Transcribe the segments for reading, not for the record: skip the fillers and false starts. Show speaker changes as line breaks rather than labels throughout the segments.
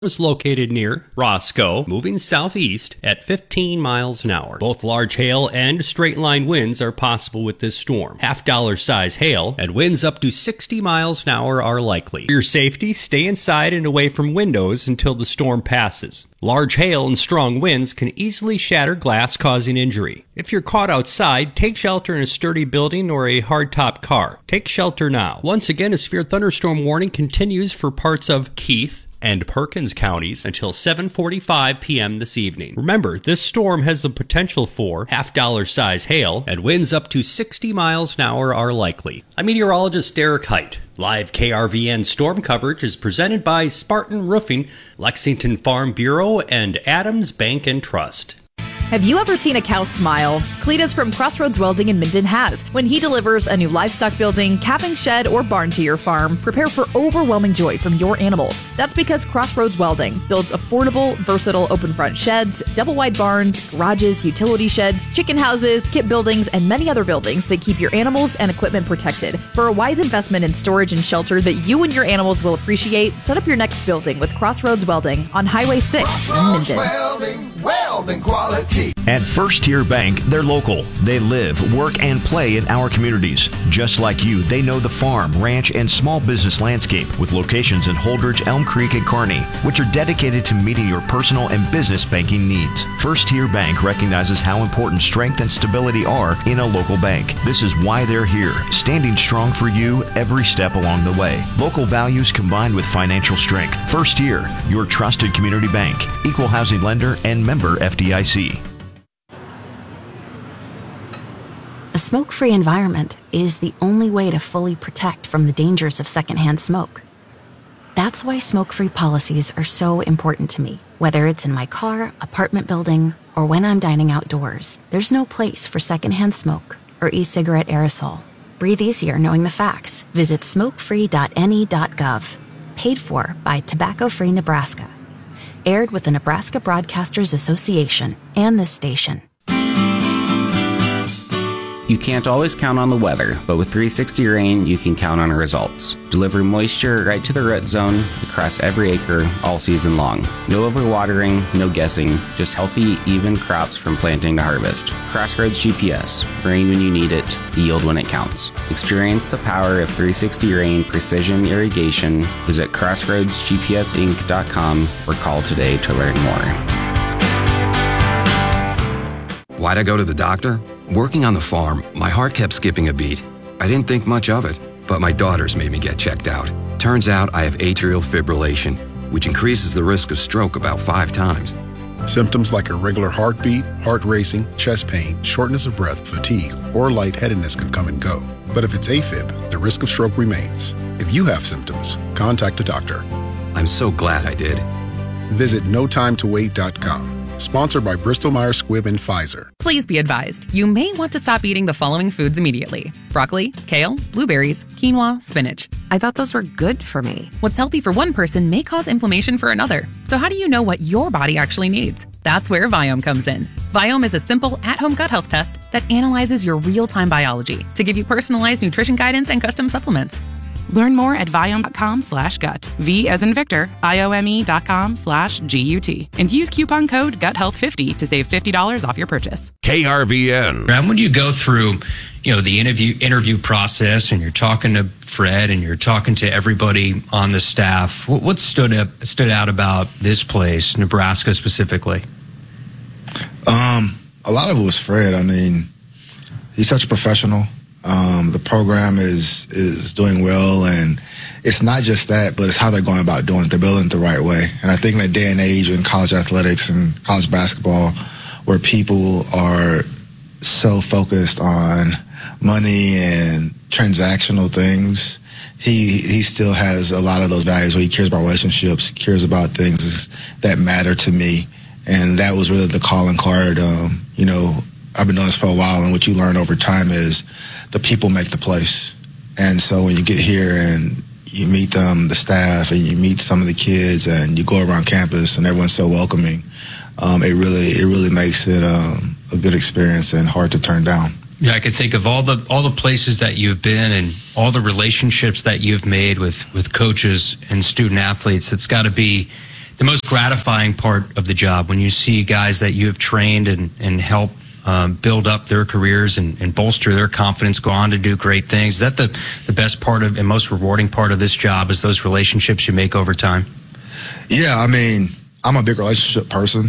is located near Roscoe, moving southeast at 15 miles an hour. Both large hail and straight-line winds are possible with this storm. $half size hail and winds up to 60 miles an hour are likely. For your safety, stay inside and away from windows until the storm passes. Large hail and strong winds can easily shatter glass, causing injury. If you're caught outside, take shelter in a sturdy building or a hardtop car. Take shelter now. Once again, a severe thunderstorm warning continues for parts of Keith and Perkins counties until 7:45 p.m. this evening. Remember, this storm has the potential for $half size hail, and winds up to 60 miles an hour are likely. I'm meteorologist Derek Height. Live KRVN storm coverage is presented by Spartan Roofing, Lexington Farm Bureau, and Adams Bank and Trust.
Have you ever seen a cow smile? Cletus from Crossroads Welding in Minden has. When he delivers a new livestock building, calving shed, or barn to your farm, prepare for overwhelming joy from your animals. That's because Crossroads Welding builds affordable, versatile open front sheds, double wide barns, garages, utility sheds, chicken houses, kit buildings, and many other buildings that keep your animals and equipment protected. For a wise investment in storage and shelter that you and your animals will appreciate, set up your next building with Crossroads Welding on Highway 6 in Minden.
Welding quality.
At First Tier Bank, they're local. They live, work, and play in our communities. Just like you, they know the farm, ranch, and small business landscape with locations in Holdridge, Elm Creek, and Kearney, which are dedicated to meeting your personal and business banking needs. First Tier Bank recognizes how important strength and stability are in a local bank. This is why they're here, standing strong for you every step along the way. Local values combined with financial strength. First Tier, your trusted community bank, equal housing lender, and member FDIC.
A smoke-free environment is the only way to fully protect from the dangers of secondhand smoke. That's why smoke-free policies are so important to me. Whether it's in my car, apartment building, or when I'm dining outdoors, there's no place for secondhand smoke or e-cigarette aerosol. Breathe easier knowing the facts. Visit smokefree.ne.gov. Paid for by Tobacco Free Nebraska. Aired with the Nebraska Broadcasters Association and this station.
You can't always count on the weather, but with 360 Rain, you can count on results. Deliver moisture right to the root zone across every acre all season long. No overwatering, no guessing, just healthy, even crops from planting to harvest. Crossroads GPS. Rain when you need it, yield when it counts. Experience the power of 360 Rain Precision Irrigation. Visit crossroadsgpsinc.com or call today to learn more.
Why'd I go to the doctor? Working on the farm, my heart kept skipping a beat. I didn't think much of it, but my daughters made me get checked out. Turns out I have atrial fibrillation, which increases the risk of stroke about 5 times.
Symptoms like irregular heartbeat, heart racing, chest pain, shortness of breath, fatigue, or lightheadedness can come and go. But if it's AFib, the risk of stroke remains. If you have symptoms, contact a doctor.
I'm so glad I did.
Visit notimetowait.com. Sponsored by Bristol-Myers Squibb and Pfizer.
Please be advised, you may want to stop eating the following foods immediately. Broccoli, kale, blueberries, quinoa, spinach.
I thought those were good for me.
What's healthy for one person may cause inflammation for another. So how do you know what your body actually needs? That's where Viome comes in. Viome is a simple at-home gut health test that analyzes your real-time biology to give you personalized nutrition guidance and custom supplements.
Learn more at Viome.com/gut. V as in Victor, IOME.com/GUT. And use coupon code GUTHEALTH50 to save $50 off your purchase.
KRVN. And when you go through, the interview process and you're talking to Fred and you're talking to everybody on the staff, what stood out about this place, Nebraska specifically?
A lot of it was Fred. I mean, he's such a professional. The program is doing well, and it's not just that, but it's how they're going about doing it. They're building it the right way. And I think in that day and age in college athletics and college basketball, where people are so focused on money and transactional things, he still has a lot of those values where he cares about relationships, cares about things that matter to me. And that was really the calling card. I've been doing this for a while, and what you learn over time is the people make the place. And so when you get here and you meet them, the staff, and you meet some of the kids, and you go around campus, and everyone's so welcoming, it really makes it a good experience and hard to turn down.
Yeah, I could think of all the places that you've been and all the relationships that you've made with coaches and student athletes. There's got to be the most gratifying part of the job when you see guys that you have trained and help build up their careers and bolster their confidence, go on to do great things? Is that the best part of and most rewarding part of this job, is those relationships you make over time?
Yeah, I mean, I'm a big relationship person.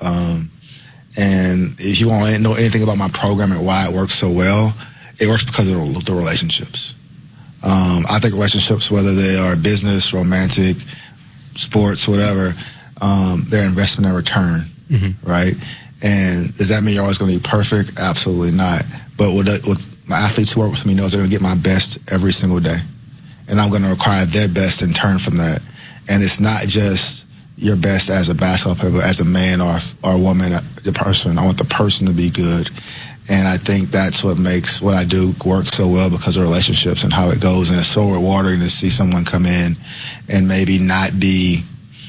And if you want to know anything about my program and why it works so well, it works because of the relationships. I think relationships, whether they are business, romantic, sports, whatever, they're investment and return, right? And does that mean you're always going to be perfect? Absolutely not. But with my athletes who work with me knows they're going to get my best every single day. And I'm going to require their best in turn from that. And it's not just your best as a basketball player, but as a man or a woman, the person. I want the person to be good. And I think that's what makes what I do work so well, because of relationships and how it goes. And it's so rewarding to see someone come in and maybe not be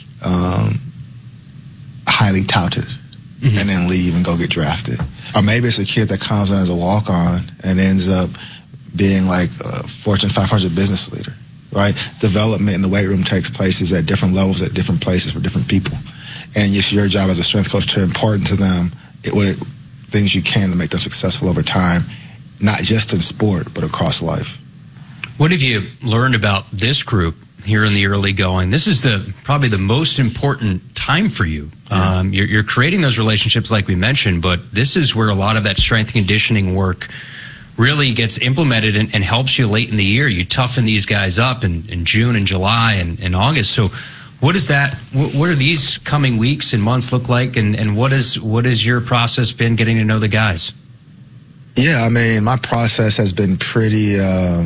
highly touted and then leave and go get drafted. Or maybe it's a kid that comes in as a walk-on and ends up being like a Fortune 500 business leader, right? Development in the weight room takes places at different levels, at different places for different people. And it's your job as a strength coach to impart to them things you can to make them successful over time, not just in sport, but across life.
What have you learned about this group here in the early going? This is probably the most important time for you. Yeah. You're creating those relationships like we mentioned, but this is where a lot of that strength and conditioning work really gets implemented and helps you late in the year. You toughen these guys up in June and July and August. So what are these coming weeks and months look like, and what has your process been getting to know the guys?
Yeah, I mean, my process has been pretty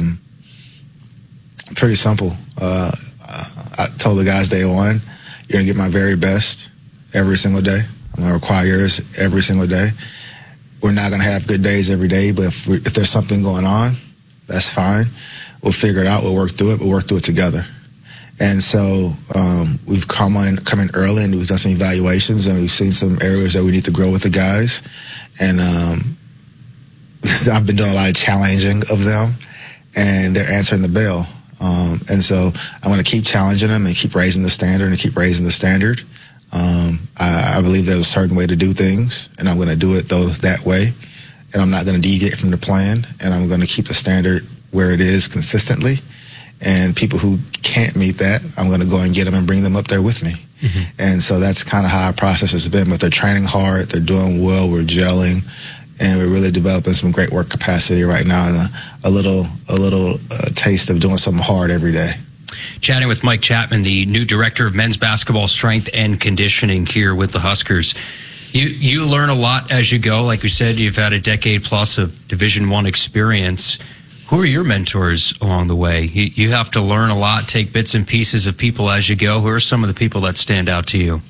simple. I told the guys day one, you're going to get my very best every single day. I'm going to require yours every single day. We're not going to have good days every day, but if there's something going on, that's fine. We'll figure it out. We'll work through it. We'll work through it together. And so we've come in early, and we've done some evaluations, and we've seen some areas that we need to grow with the guys. And I've been doing a lot of challenging of them, and they're answering the bell. And so I'm going to keep challenging them and keep raising the standard. I believe there's a certain way to do things, and I'm going to do it that way. And I'm not going to deviate from the plan, and I'm going to keep the standard where it is consistently. And people who can't meet that, I'm going to go and get them and bring them up there with me. And so that's kind of how our process has been. But they're training hard, they're doing well, we're gelling, and we're really developing some great work capacity right now, and a little taste of doing something hard every day.
Chatting with Mike Chapman, the new director of men's basketball strength and conditioning here with the Huskers. You learn a lot as you go. Like you said, you've had a decade plus of Division I experience. Who are your mentors along the way? You have to learn a lot, take bits and pieces of people as you go. Who are some of the people that stand out to you?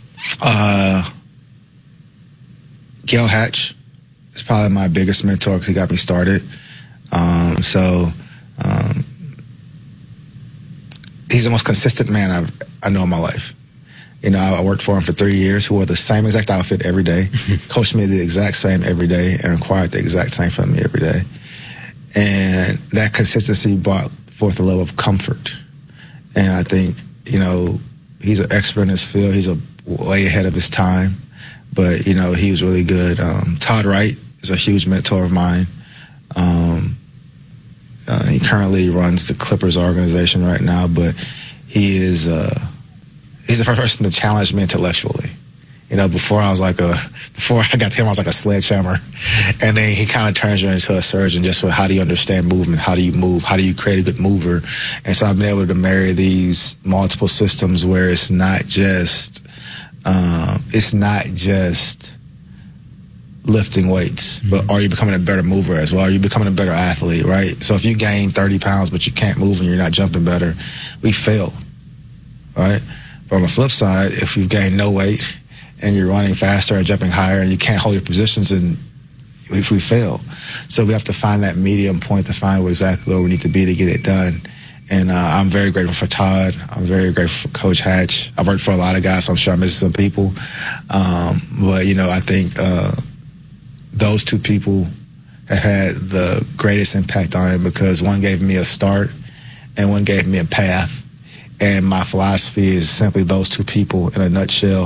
Gail Hatch is probably my biggest mentor because he got me started. He's the most consistent man I know in my life. You know, I worked for him for 3 years. He wore the same exact outfit every day, coached me the exact same every day, and required the exact same from me every day. And that consistency brought forth a level of comfort. And I think, you know, he's an expert in his field. He's way ahead of his time. But, you know, he was really good. Todd Wright is a huge mentor of mine. He currently runs the Clippers organization right now, but he's the first person to challenge me intellectually. You know, before I got to him, I was like a sledgehammer. And then he kind of turns you into a surgeon just with how do you understand movement? How do you move? How do you create a good mover? And so I've been able to marry these multiple systems where it's not just lifting weights, but are you becoming a better mover as well? Are you becoming a better athlete, right? So if you gain 30 pounds, but you can't move and you're not jumping better, we fail, right? But on the flip side, if you gain no weight and you're running faster and jumping higher and you can't hold your positions, and if we fail. So we have to find that medium point to find exactly where we need to be to get it done. And I'm very grateful for Todd. I'm very grateful for Coach Hatch. I've worked for a lot of guys, so I'm sure I'm missing some people. But, you know, I think those two people have had the greatest impact on him because one gave me a start and one gave me a path. And my philosophy is simply those two people in a nutshell.